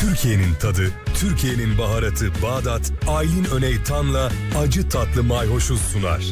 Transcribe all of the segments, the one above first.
Türkiye'nin tadı, Türkiye'nin baharatı Bağdat, Aylin Öney Tan'la acı tatlı mayhoşu sunar.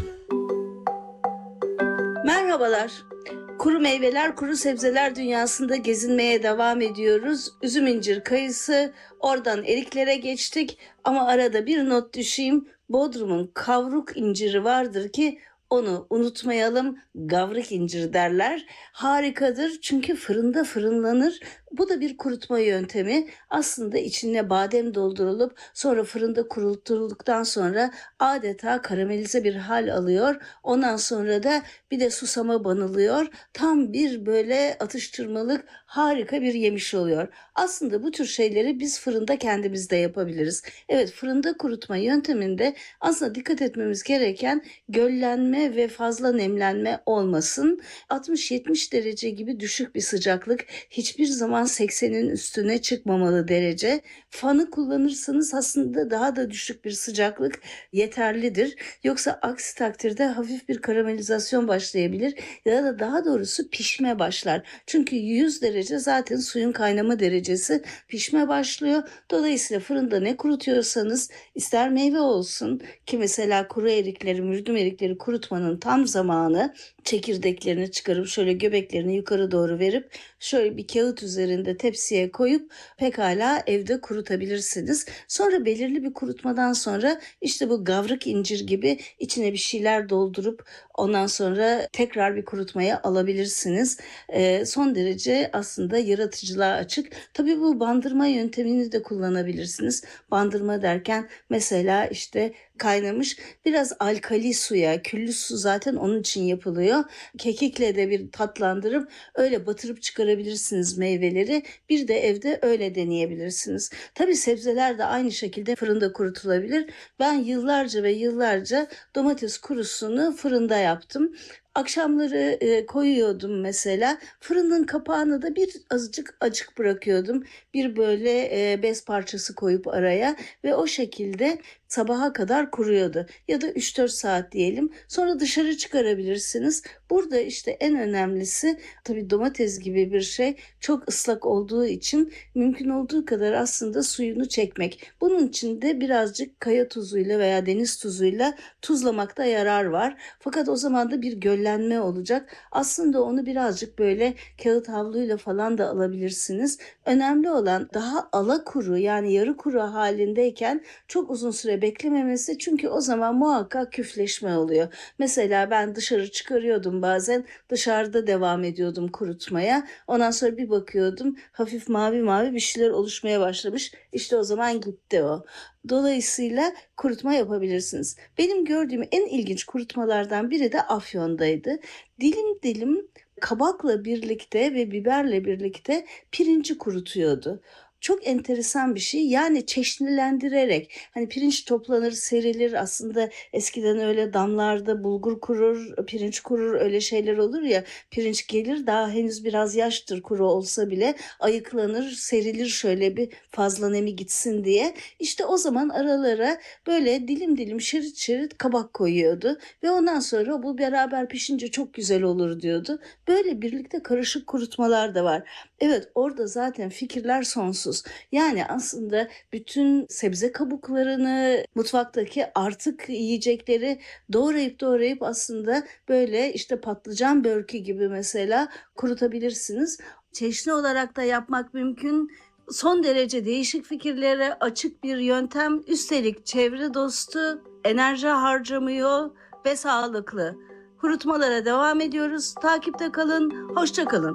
Merhabalar. Kuru meyveler, kuru sebzeler dünyasında gezinmeye devam ediyoruz. Üzüm, incir, kayısı, oradan eriklere geçtik. Ama arada bir not düşeyim. Bodrum'un kavruk inciri vardır ki onu unutmayalım. Gavruk incir derler. Harikadır çünkü fırında fırınlanır. Bu da bir kurutma yöntemi. Aslında içine badem doldurulup sonra fırında kurutulduktan sonra adeta karamelize bir hal alıyor. Ondan sonra da bir de susama banılıyor. Tam bir böyle atıştırmalık harika bir yemiş oluyor. Aslında bu tür şeyleri biz fırında kendimiz de yapabiliriz. Evet, fırında kurutma yönteminde aslında dikkat etmemiz gereken göllenme ve fazla nemlenme olmasın. 60-70 derece gibi düşük bir sıcaklık, hiçbir zaman 80'in üstüne çıkmamalı derece. Fanı kullanırsanız aslında daha da düşük bir sıcaklık yeterlidir. Yoksa aksi takdirde hafif bir karamelizasyon başlayabilir ya da daha doğrusu pişme başlar. Çünkü 100 derece zaten suyun kaynama derecesi, pişme başlıyor. Dolayısıyla fırında ne kurutuyorsanız, ister meyve olsun ki mesela kuru erikleri, mürdüm erikleri kurutmanın tam zamanı, çekirdeklerini çıkarıp şöyle göbeklerini yukarı doğru verip şöyle bir kağıt üzerinde tepsiye koyup pekala evde kurutabilirsiniz. Sonra belirli bir kurutmadan sonra işte bu gavruk incir gibi içine bir şeyler doldurup ondan sonra tekrar bir kurutmaya alabilirsiniz. Son derece aslında yaratıcılığa açık. Tabii bu bandırma yöntemini de kullanabilirsiniz. Bandırma derken mesela işte kaynamış biraz alkali suya, küllü su zaten onun için yapılıyor. Kekikle de bir tatlandırıp öyle batırıp çıkarabilirsiniz meyveleri. Bir de evde öyle deneyebilirsiniz. Tabii sebzeler de aynı şekilde fırında kurutulabilir. Ben yıllarca ve yıllarca domates kurusunu fırında yaptım. Akşamları koyuyordum mesela. Fırının kapağını da bir azıcık açık bırakıyordum. Bir böyle bez parçası koyup araya ve o şekilde sabaha kadar kuruyordu. Ya da 3-4 saat diyelim. Sonra dışarı çıkarabilirsiniz. Burada işte en önemlisi tabii domates gibi bir şey çok ıslak olduğu için mümkün olduğu kadar aslında suyunu çekmek. Bunun için de birazcık kaya tuzuyla veya deniz tuzuyla tuzlamakta yarar var. Fakat o zaman da bir göllenme olacak. Aslında onu birazcık böyle kağıt havluyla falan da alabilirsiniz. Önemli olan daha alakuru yani yarı kuru halindeyken çok uzun süre beklememesi, çünkü o zaman muhakkak küfleşme oluyor. Mesela ben dışarı çıkarıyordum, bazen dışarıda devam ediyordum kurutmaya. Ondan sonra bir bakıyordum hafif mavi mavi bir şeyler oluşmaya başlamış. İşte o zaman gitti o. Dolayısıyla kurutma yapabilirsiniz. Benim gördüğüm en ilginç kurutmalardan biri de Afyon'daydı. Dilim dilim kabakla birlikte ve biberle birlikte pirinci kurutuyordu. Çok enteresan bir şey. Yani çeşnilendirerek, hani pirinç toplanır, serilir. Aslında eskiden öyle damlarda bulgur kurur, pirinç kurur, öyle şeyler olur ya. Pirinç gelir, daha henüz biraz yaştır kuru olsa bile, ayıklanır, serilir şöyle bir fazla nemi gitsin diye. İşte o zaman aralara böyle dilim dilim şerit şerit kabak koyuyordu ve ondan sonra bu beraber pişince çok güzel olur diyordu. Böyle birlikte karışık kurutmalar da var. Evet, orada zaten fikirler sonsuz. Yani aslında bütün sebze kabuklarını, mutfaktaki artık yiyecekleri doğrayıp aslında böyle işte patlıcan börkü gibi mesela kurutabilirsiniz. Çeşni olarak da yapmak mümkün. Son derece değişik fikirlere açık bir yöntem. Üstelik çevre dostu, enerji harcamıyor ve sağlıklı. Kurutmalara devam ediyoruz. Takipte kalın. Hoşça kalın.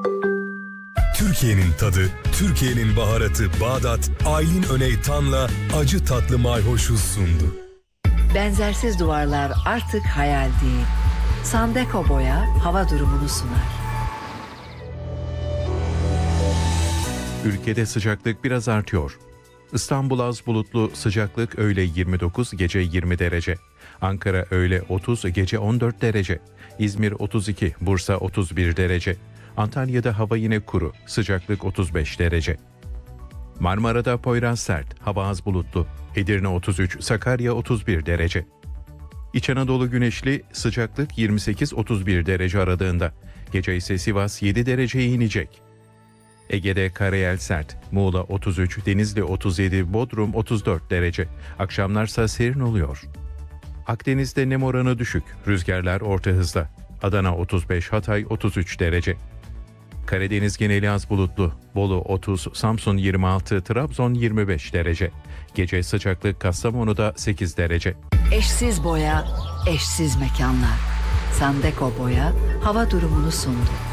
Türkiye'nin tadı, Türkiye'nin baharatı Bağdat, Aylin Öney Tan'la acı tatlı mayhoşu sundu. Benzersiz duvarlar artık hayal değil. Sandeko Boya hava durumunu sunar. Ülkede sıcaklık biraz artıyor. İstanbul az bulutlu, sıcaklık öğle 29, gece 20 derece. Ankara öğle 30, gece 14 derece. İzmir 32, Bursa 31 derece. Antalya'da hava yine kuru, sıcaklık 35 derece. Marmara'da Poyraz sert, hava az bulutlu. Edirne 33, Sakarya 31 derece. İç Anadolu güneşli, sıcaklık 28-31 derece aralığında. Gece ise Sivas 7 dereceye inecek. Ege'de karayel sert. Muğla 33, Denizli 37, Bodrum 34 derece. Akşamlarsa serin oluyor. Akdeniz'de nem oranı düşük. Rüzgarlar orta hızda. Adana 35, Hatay 33 derece. Karadeniz geneli az bulutlu. Bolu 30, Samsun 26, Trabzon 25 derece. Gece sıcaklık Kastamonu'da 8 derece. Eşsiz boya, eşsiz mekanlar. Sandeko Boya hava durumunu sundu.